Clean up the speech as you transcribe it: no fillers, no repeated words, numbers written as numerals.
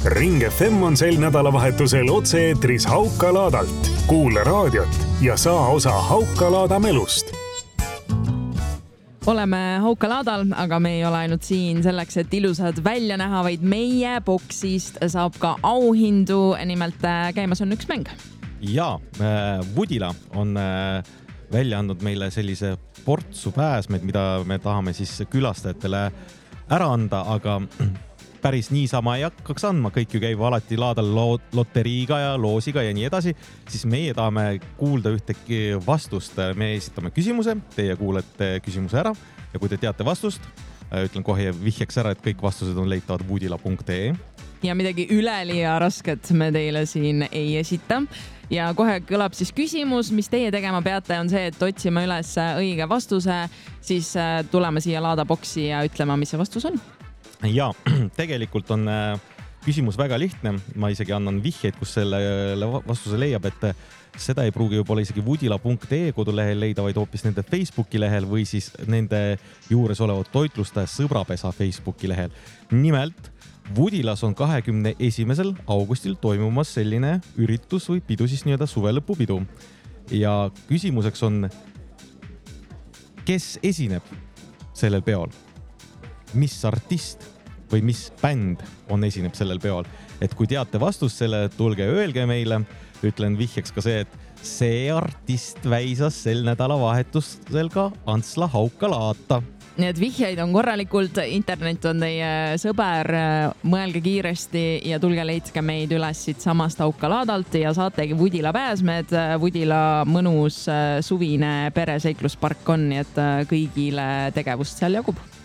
Ring FM on sel nädalavahetusel otse-eetris Haukalaadalt. Kuula raadiot ja saa osa Haukalaada melust. Oleme Haukalaadal, aga me ei ole ainult siin selleks, et ilusad välja näha, vaid meie boksist saab ka auhindu. Nimelt käimas on üks mäng. Ja, Woodila on välja andnud meile sellise portsu pääsmeid, mida me tahame siis külastajatele ära anda, aga päris niisama ei hakkaks andma, kõik ju käib alati laadal loteriiga ja loosiga ja nii edasi, siis meie tahame kuulda ühtegi vastust. Me esitame küsimuse, teie kuulete küsimuse ära ja kui te teate vastust, ütlen kohe vihjeks ära, et kõik vastused on leitavad woodila.ee. Ja midagi üleliia rasket me teile siin ei esita. Ja kohe kõlab siis küsimus, mis teie tegema peate, on see, et otsime üles õige vastuse, siis tuleme siia laadaboksi ja ütlema, mis see vastus on. Ja tegelikult on küsimus väga lihtne. Ma isegi annan vihjeid, kus selle vastuse leiab, et seda ei pruugi võib-olla isegi woodila.ee kodulehel leida, vaid hoopis nende Facebooki lehel või siis nende juures olevat toitluste sõbrapesa Facebooki lehel. Nimelt, Woodilas on 21. augustil toimumas selline üritus või pidu, siis nii-öelda suvelõpupidu. Ja küsimuseks on, kes esineb sellel peol? Mis artist või mis bänd on esineb sellel peol? Et kui teate vastust selle, tulge öelge meile. Ütlen vihjeks ka see, et see artist väisas sel nädalavahetusel ka Antsla Haukalaata. Nii et vihjeid on korralikult, internet on teie sõber, mõelge kiiresti ja tulge leidke meid üles siit samast Haukalaadalt ja saategi Woodila pääsmed. Woodila mõnus suvine pereseikluspark on, nii et kõigile tegevust seal jagub.